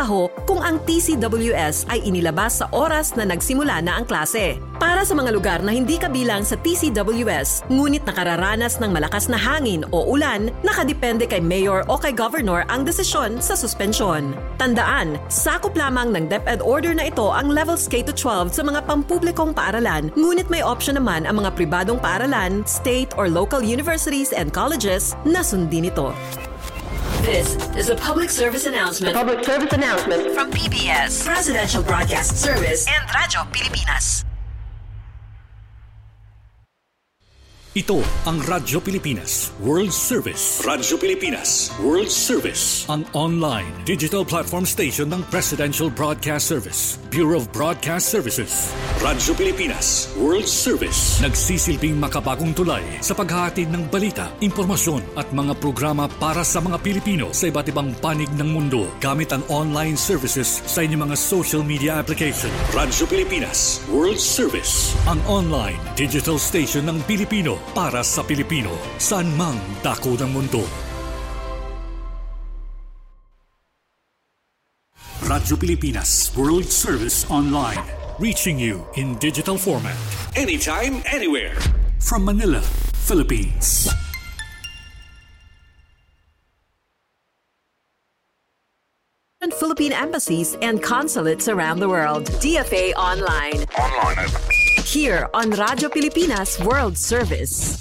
trabaho kung ang TCWS ay inilabas sa oras na nagsimula na ang klase. Para sa mga lugar na hindi kabilang sa TCWS, ngunit nakararanas ng malakas na hangin o ulan, nakadepende kay Mayor o kay Governor ang desisyon sa suspensyon. Tandaan, sakop lamang ng DepEd order na ito ang levels K-12 sa mga pampublikong paaralan, ngunit may option naman ang mga pribadong paaralan, state or local universities and colleges na sundin ito. This is a public service announcement. From PBS, Presidential Broadcast Service, and Radyo Pilipinas. Ito ang Radyo Pilipinas World Service. Radyo Pilipinas World Service, ang online digital platform station ng Presidential Broadcast Service, Bureau of Broadcast Services. Radyo Pilipinas World Service, nagsisilbing makabagong tulay sa paghahatid ng balita, impormasyon at mga programa para sa mga Pilipino sa iba't ibang panig ng mundo gamit ang online services sa inyong mga social media application. Radyo Pilipinas World Service, ang online digital station ng Pilipino para sa Pilipino, saan mang dako ng mundo. Radyo Pilipinas World Service Online, reaching you in digital format, anytime, anywhere. From Manila, Philippines. Philippine embassies and consulates around the world. DFA Online. Here on Radyo Pilipinas World Service.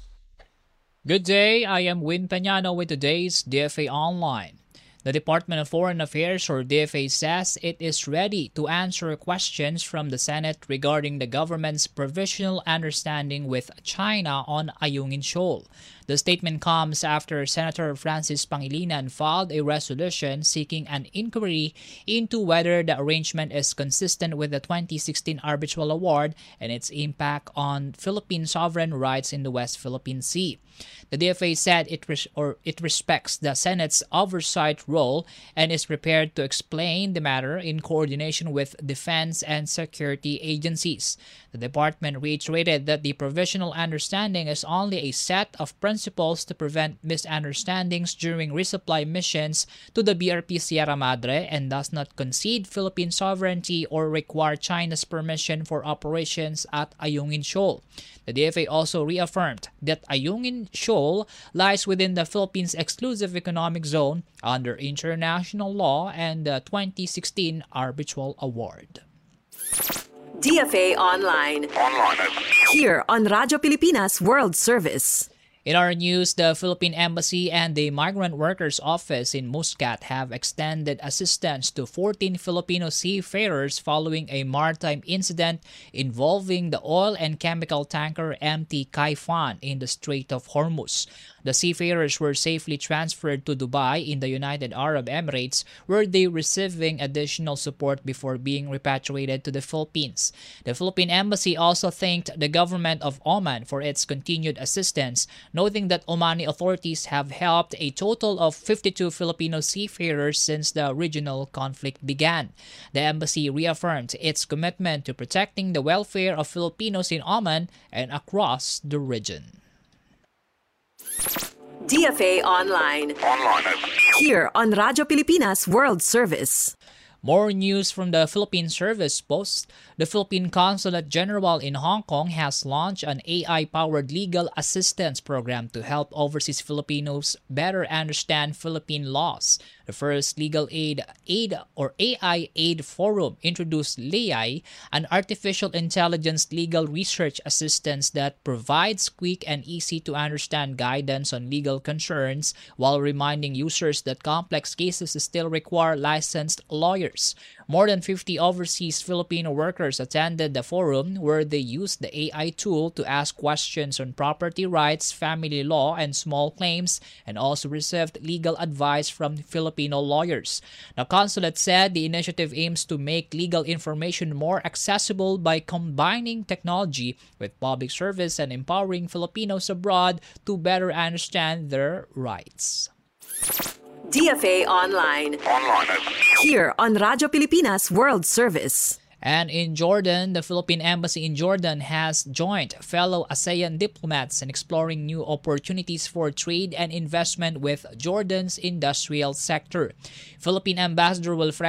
Good day, I am Win Peñano with today's DFA Online. The Department of Foreign Affairs, or DFA, says it is ready to answer questions from the Senate regarding the government's provisional understanding with China on Ayungin Shoal. The statement comes after Senator Francis Pangilinan filed a resolution seeking an inquiry into whether the arrangement is consistent with the 2016 Arbitral Award and its impact on Philippine sovereign rights in the West Philippine Sea. The DFA said it respects the Senate's oversight role and is prepared to explain the matter in coordination with defense and security agencies. The department reiterated that the provisional understanding is only a set of principles to prevent misunderstandings during resupply missions to the BRP Sierra Madre and does not concede Philippine sovereignty or require China's permission for operations at Ayungin Shoal. The DFA also reaffirmed that Ayungin Shoal lies within the Philippines' exclusive economic zone under international law and the 2016 Arbitral Award. DFA Online. Here on Radyo Pilipinas World Service. In our news, the Philippine Embassy and the Migrant Workers Office in Muscat have extended assistance to 14 Filipino seafarers following a maritime incident involving the oil and chemical tanker MT Kaifan in the Strait of Hormuz. The seafarers were safely transferred to Dubai in the United Arab Emirates, where they were receiving additional support before being repatriated to the Philippines. The Philippine Embassy also thanked the government of Oman for its continued assistance, noting that Omani authorities have helped a total of 52 Filipino seafarers since the regional conflict began. The embassy reaffirmed its commitment to protecting the welfare of Filipinos in Oman and across the region. DFA Online. Here on Radyo Pilipinas World Service. More news from the Philippine Service Post. The Philippine Consulate General in Hong Kong has launched an AI-powered legal assistance program to help overseas Filipinos better understand Philippine laws. The first Legal Aid or AI Aid Forum introduced LEAI, an artificial intelligence legal research assistance that provides quick and easy-to-understand guidance on legal concerns while reminding users that complex cases still require licensed lawyers. More than 50 overseas Filipino workers attended the forum, where they used the AI tool to ask questions on property rights, family law, and small claims, and also received legal advice from Filipino lawyers. The consulate said the initiative aims to make legal information more accessible by combining technology with public service and empowering Filipinos abroad to better understand their rights. DFA Online. Here on Radyo Pilipinas World Service. And in Jordan, the Philippine Embassy in Jordan has joined fellow ASEAN diplomats in exploring new opportunities for trade and investment with Jordan's industrial sector. Philippine Ambassador Wilfredo